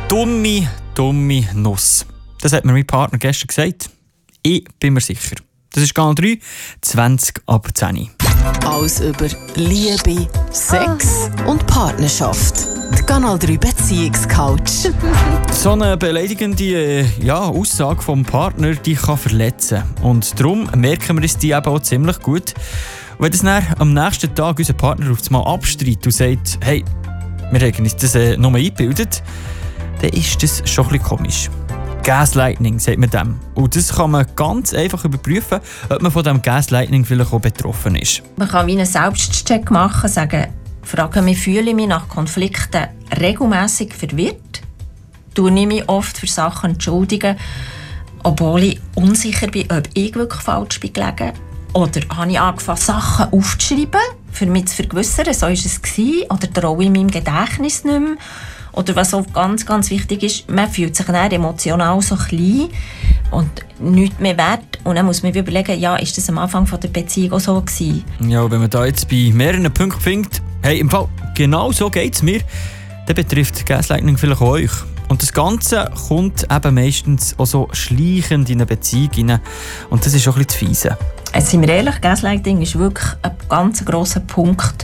dumme Nuss. Das hat mir mein Partner gestern gesagt. Ich bin mir sicher. Das ist Kanal 3, 20 ab 10. Alles über Liebe, Sex und Partnerschaft. Die Kanal 3 Beziehungscouch. So eine beleidigende Aussage vom Partner, die kann verletzen. Und darum merken wir uns die eben auch ziemlich gut. Und wenn das dann am nächsten Tag unser Partner auf einmal abstreitet und sagt, hey, wir haben uns das nur eingebildet, dann ist das schon ein bisschen komisch. Gaslighting, sagt man dem. Und das kann man ganz einfach überprüfen, ob man von diesem Gaslighting vielleicht auch betroffen ist. Man kann wie einen Selbstcheck machen, fragen mich, fühle ich mich nach Konflikten regelmässig verwirrt? Tue ich mich oft für Sachen entschuldigen, obwohl ich unsicher bin, ob ich wirklich falsch bin gelegen? Oder habe ich angefangen, Sachen aufzuschreiben, für mich zu vergewissern, so war es gewesen? Oder traue ich meinem Gedächtnis nicht mehr? Oder was auch ganz, ganz wichtig ist, man fühlt sich dann emotional so klein und nichts mehr wert. Und dann muss man überlegen, ja, ist das am Anfang von der Beziehung auch so gewesen? Ja, wenn man da jetzt bei mehreren Punkten findet, hey, im Fall, genau so geht es mir, dann betrifft Gaslighting vielleicht auch euch. Und das Ganze kommt eben meistens auch so schleichend in eine Beziehung rein. Und das ist auch ein bisschen zu fiese. Sind wir ehrlich, Gaslighting ist wirklich ein ganz grosser Punkt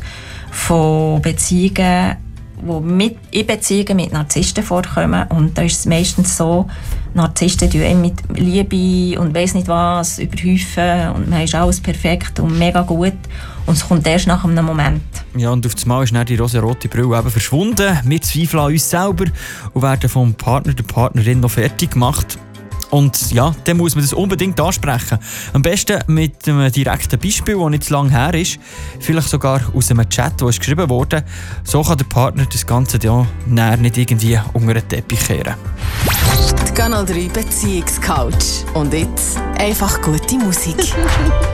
von Beziehungen, die in Beziehungen mit Narzissten vorkommen. Und da ist es meistens so, Narzissten tun mit Liebe und weiss nicht was überhäufen und man ist alles perfekt und mega gut. Und es kommt erst nach einem Moment. Ja, und auf einmal ist dann die rosarote Brille eben verschwunden. Wir zweifeln an uns selber und werden vom Partner, der Partnerin noch fertig gemacht. Und ja, dann muss man das unbedingt ansprechen. Am besten mit einem direkten Beispiel, das nicht zu lang her ist. Vielleicht sogar aus einem Chat, der geschrieben wurde. So kann der Partner das Ganze ja nicht irgendwie unter den Teppich kehren. Die Kanal 3 Beziehungscouch. Und jetzt einfach gute Musik.